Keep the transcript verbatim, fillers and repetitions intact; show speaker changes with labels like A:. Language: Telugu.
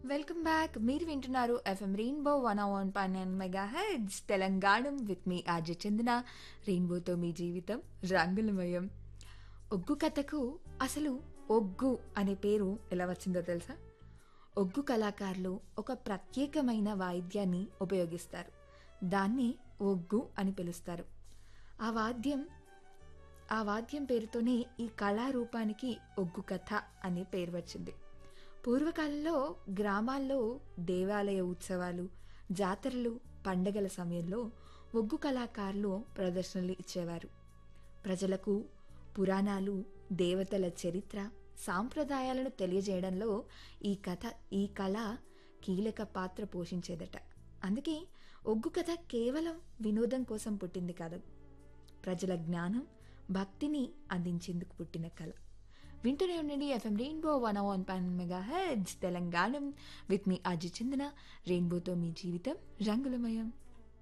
A: Welcome back. మీరు వింటున్నారు FM rainbow one one point nine mega heads Telangana with me RJ చందన. రెయిన్బోతో మీ జీవితం రంగులమయం. ఒగ్గు కథకు అసలు ఒగ్గు అనే పేరు ఎలా వచ్చిందో తెలుసా? ఒగ్గు కళాకారులు ఒక ప్రత్యేకమైన వాయిద్యాన్ని ఉపయోగిస్తారు. దాన్ని ఒగ్గు అని పిలుస్తారు. ఆ వాద్యం ఆ వాద్యం పేరుతోనే ఈ కళారూపానికి ఒగ్గు కథ అనే పేరు వచ్చింది. పూర్వకాలంలో గ్రామాల్లో దేవాలయ ఉత్సవాలు, జాతరలు, పండగల సమయంలో ఒగ్గు కళాకారులు ప్రదర్శనలు ఇచ్చేవారు. ప్రజలకు పురాణాలు, దేవతల చరిత్ర, సాంప్రదాయాలను తెలియజేయడంలో ఈ కథ ఈ కళ కీలక పాత్ర పోషించేదట. అందుకే ఒగ్గు కథ కేవలం వినోదం కోసం పుట్టింది కాదు, ప్రజల జ్ఞానం, భక్తిని అందించేందుకు పుట్టిన కళ. వింటూనే ఉండండి FM rainbow one one point mega heads Telangana with me Ajay చందన. రెయిన్బోతో మీ జీవితం రంగులమయం.